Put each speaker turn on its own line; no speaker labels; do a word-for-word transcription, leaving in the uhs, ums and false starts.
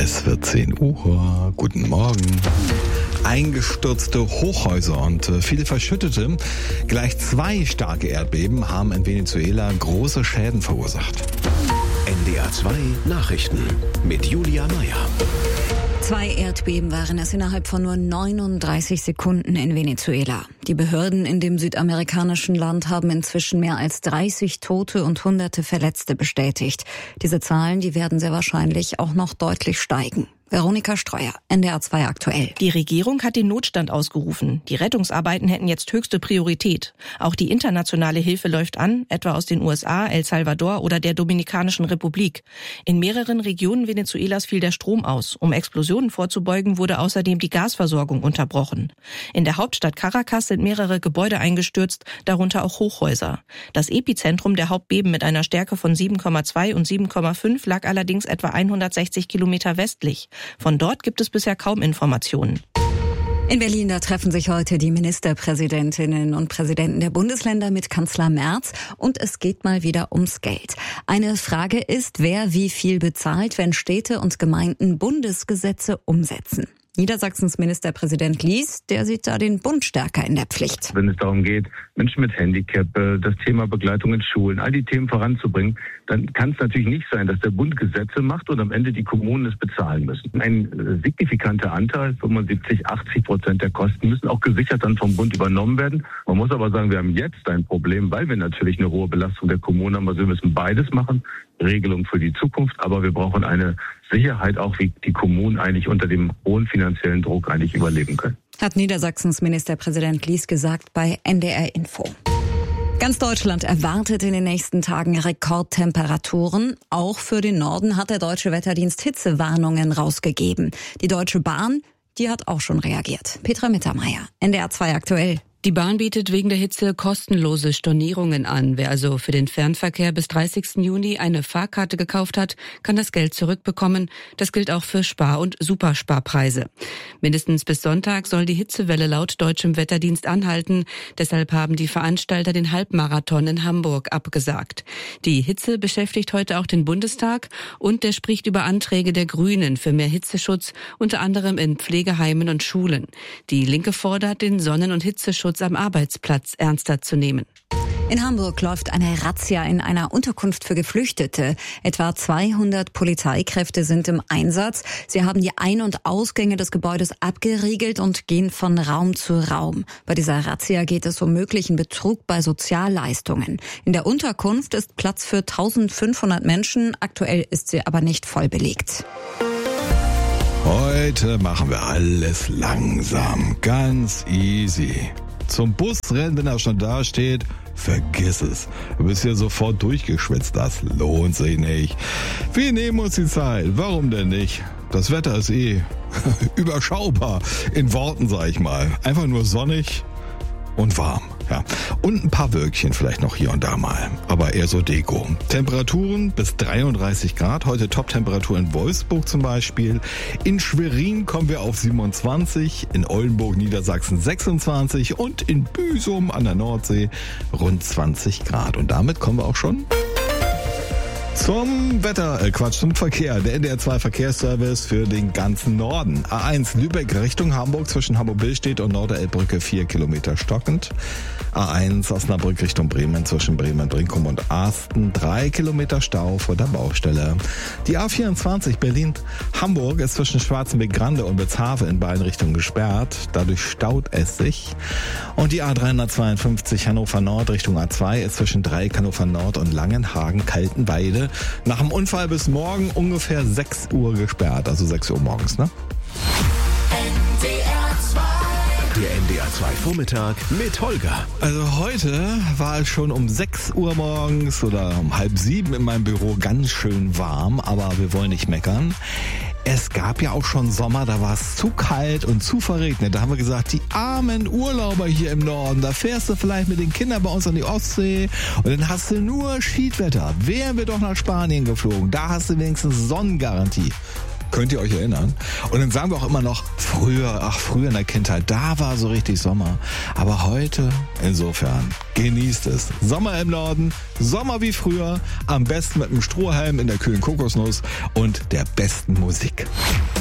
Es wird zehn Uhr. Guten Morgen. Eingestürzte Hochhäuser und viele Verschüttete, gleich zwei starke Erdbeben haben in Venezuela große Schäden verursacht.
N D R zwei Nachrichten mit Julia Meyer.
Zwei Erdbeben waren es innerhalb von nur neununddreißig Sekunden in Venezuela. Die Behörden in dem südamerikanischen Land haben inzwischen mehr als dreißig Tote und hunderte Verletzte bestätigt. Diese Zahlen, die werden sehr wahrscheinlich auch noch deutlich steigen. Veronika Streuer, N D R zwei aktuell.
Die Regierung hat den Notstand ausgerufen. Die Rettungsarbeiten hätten jetzt höchste Priorität. Auch die internationale Hilfe läuft an, etwa aus den U S A, El Salvador oder der Dominikanischen Republik. In mehreren Regionen Venezuelas fiel der Strom aus. Um Explosionen vorzubeugen, wurde außerdem die Gasversorgung unterbrochen. In der Hauptstadt Caracas sind mehrere Gebäude eingestürzt, darunter auch Hochhäuser. Das Epizentrum der Hauptbeben mit einer Stärke von sieben Komma zwei und sieben Komma fünf lag allerdings etwa hundertsechzig Kilometer westlich. Von dort gibt es bisher kaum Informationen.
In Berlin, da treffen sich heute die Ministerpräsidentinnen und Präsidenten der Bundesländer mit Kanzler Merz und es geht mal wieder ums Geld. Eine Frage ist, wer wie viel bezahlt, wenn Städte und Gemeinden Bundesgesetze umsetzen. Niedersachsens Ministerpräsident Lies, der sieht da den Bund stärker in der Pflicht.
Wenn es darum geht, Menschen mit Handicap, das Thema Begleitung in Schulen, all die Themen voranzubringen, dann kann es natürlich nicht sein, dass der Bund Gesetze macht und am Ende die Kommunen es bezahlen müssen. Ein signifikanter Anteil, fünfundsiebzig, achtzig Prozent der Kosten, müssen auch gesichert dann vom Bund übernommen werden. Man muss aber sagen, wir haben jetzt ein Problem, weil wir natürlich eine hohe Belastung der Kommunen haben. Also wir müssen beides machen. Regelung für die Zukunft, aber wir brauchen eine Sicherheit auch, wie die Kommunen eigentlich unter dem hohen finanziellen Druck eigentlich überleben können.
Hat Niedersachsens Ministerpräsident Lies gesagt bei N D R Info. Ganz Deutschland erwartet in den nächsten Tagen Rekordtemperaturen. Auch für den Norden hat der Deutsche Wetterdienst Hitzewarnungen rausgegeben. Die Deutsche Bahn, die hat auch schon reagiert. Petra Mittermeier, N D R zwei aktuell.
Die Bahn bietet wegen der Hitze kostenlose Stornierungen an. Wer also für den Fernverkehr bis dreißigsten Juni eine Fahrkarte gekauft hat, kann das Geld zurückbekommen. Das gilt auch für Spar- und Supersparpreise. Mindestens bis Sonntag soll die Hitzewelle laut deutschem Wetterdienst anhalten. Deshalb haben die Veranstalter den Halbmarathon in Hamburg abgesagt. Die Hitze beschäftigt heute auch den Bundestag und der spricht über Anträge der Grünen für mehr Hitzeschutz, unter anderem in Pflegeheimen und Schulen. Die Linke fordert, den Sonnen- und Hitzeschutz am Arbeitsplatz ernster zu nehmen.
In Hamburg läuft eine Razzia in einer Unterkunft für Geflüchtete. Etwa zweihundert Polizeikräfte sind im Einsatz. Sie haben die Ein- und Ausgänge des Gebäudes abgeriegelt und gehen von Raum zu Raum. Bei dieser Razzia geht es um möglichen Betrug bei Sozialleistungen. In der Unterkunft ist Platz für eintausendfünfhundert Menschen. Aktuell ist sie aber nicht voll belegt.
Heute machen wir alles langsam, ganz easy. Zum Bus rennen, wenn er schon da steht, vergiss es. Du bist hier sofort durchgeschwitzt, das lohnt sich nicht. Wir nehmen uns die Zeit, warum denn nicht? Das Wetter ist eh überschaubar, in Worten sag ich mal. Einfach nur sonnig und warm. Ja. Und ein paar Wölkchen vielleicht noch hier und da mal, aber eher so Deko. Temperaturen bis dreiunddreißig Grad, heute Top-Temperatur in Wolfsburg zum Beispiel. In Schwerin kommen wir auf siebenundzwanzig, in Oldenburg, Niedersachsen sechsundzwanzig und in Büsum an der Nordsee rund zwanzig Grad. Und damit kommen wir auch schon zum Wetter, äh Quatsch, zum Verkehr. Der N D R zwei Verkehrsservice für den ganzen Norden. A eins Lübeck Richtung Hamburg zwischen Hamburg-Billstedt und Norderelbbrücke vier Kilometer stockend. A eins Osnabrück Richtung Bremen zwischen Bremen-Brinkum und Asten drei Kilometer Stau vor der Baustelle. Die A vierundzwanzig Berlin-Hamburg ist zwischen Schwarzenbeck-Grande und Witzhafe in beiden Richtungen gesperrt. Dadurch staut es sich. Und die A dreihundertzweiundfünfzig Hannover Nord Richtung A zwei ist zwischen Dreieck Hannover Nord und Langenhagen-Kaltenweide nach dem Unfall bis morgen ungefähr sechs Uhr gesperrt. Also sechs Uhr morgens, ne?
Der N D R zwei Vormittag mit Holger.
Also heute war es schon um sechs Uhr morgens oder um halb sieben in meinem Büro ganz schön warm, aber wir wollen nicht meckern. Es gab ja auch schon Sommer, da war es zu kalt und zu verregnet. Da haben wir gesagt, die armen Urlauber hier im Norden, da fährst du vielleicht mit den Kindern bei uns an die Ostsee und dann hast du nur Schiedwetter. Wären wir doch nach Spanien geflogen, da hast du wenigstens Sonnengarantie. Könnt ihr euch erinnern? Und dann sagen wir auch immer noch, früher, ach früher in der Kindheit, da war so richtig Sommer. Aber heute, insofern, genießt es. Sommer im Norden, Sommer wie früher, am besten mit einem Strohhalm in der kühlen Kokosnuss und der besten Musik.